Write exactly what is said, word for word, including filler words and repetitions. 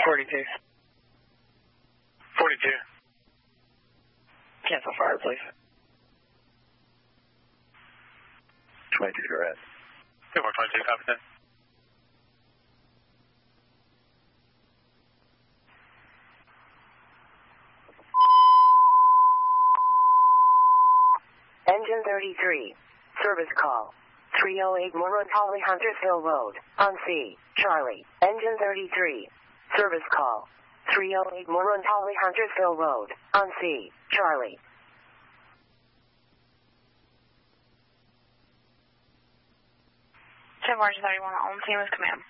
forty-two. forty-two. Cancel fire, please. twenty-two, go ahead. two four twenty-two, copy that. Engine thirty-three. Service call. three oh eight Murray Huntersville Road. On C. Charlie. Engine thirty-three. Service call. three oh eight Murray Huntersville Road. On C. Charlie. ten March thirty-one on team with command.